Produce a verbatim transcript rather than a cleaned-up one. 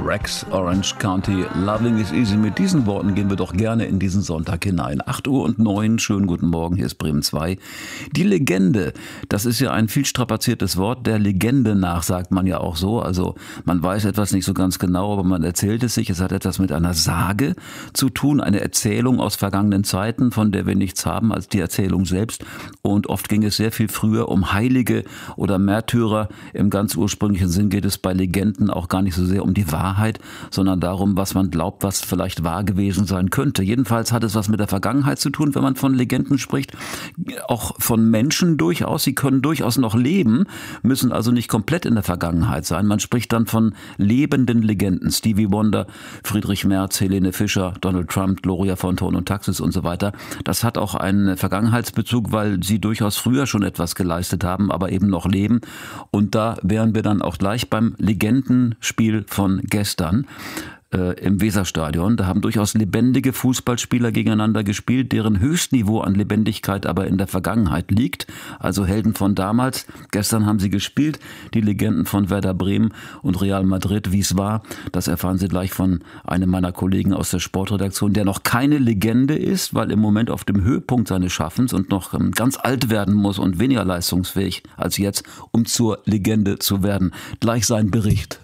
Rex, Orange County, Loving is Easy. Mit diesen Worten gehen wir doch gerne in diesen Sonntag hinein. acht Uhr und neun, schönen guten Morgen, hier ist Bremen zwei. Die Legende, das ist ja ein viel strapaziertes Wort. Der Legende nach sagt man ja auch so. Also man weiß etwas nicht so ganz genau, aber man erzählt es sich. Es hat etwas mit einer Sage zu tun, eine Erzählung aus vergangenen Zeiten, von der wir nichts haben als die Erzählung selbst. Und oft ging es sehr viel früher um Heilige oder Märtyrer. Im ganz ursprünglichen Sinn geht es bei Legenden auch gar nicht so sehr um die Wahrheit, sondern darum, was man glaubt, was vielleicht wahr gewesen sein könnte. Jedenfalls hat es was mit der Vergangenheit zu tun, wenn man von Legenden spricht. Auch von Menschen durchaus. Sie können durchaus noch leben, müssen also nicht komplett in der Vergangenheit sein. Man spricht dann von lebenden Legenden. Stevie Wonder, Friedrich Merz, Helene Fischer, Donald Trump, Gloria von Thurn und Taxis und so weiter. Das hat auch einen Vergangenheitsbezug, weil sie durchaus früher schon etwas geleistet haben, aber eben noch leben. Und da wären wir dann auch gleich beim Legendenspiel von gestern äh, im Weserstadion. Da haben durchaus lebendige Fußballspieler gegeneinander gespielt, deren Höchstniveau an Lebendigkeit aber in der Vergangenheit liegt. Also Helden von damals. Gestern haben sie gespielt, die Legenden von Werder Bremen und Real Madrid. Wie es war, das erfahren Sie gleich von einem meiner Kollegen aus der Sportredaktion, der noch keine Legende ist, weil im Moment auf dem Höhepunkt seines Schaffens und noch ähm, ganz alt werden muss und weniger leistungsfähig als jetzt, um zur Legende zu werden. Gleich sein Bericht.